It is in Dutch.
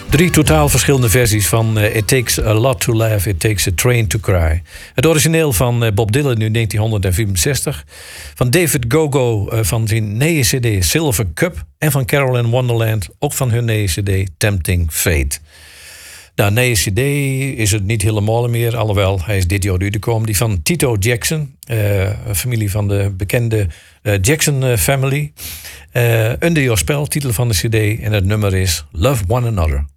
3 totaal verschillende versies van It Takes a Lot to Laugh, It Takes a Train to Cry. Het origineel van Bob Dylan nu 1964. Van David Gogo van zijn nieuwe cd Silver Cup. En van Carol in Wonderland, ook van hun nieuwe cd Tempting Fate. Nou, nieuwe cd is het niet helemaal meer. Alhoewel, hij is dit jaar uitgekomen. Die van Tito Jackson. Een familie van de bekende Jackson family. Under Your Spell, titel van de cd. En het nummer is Love One Another.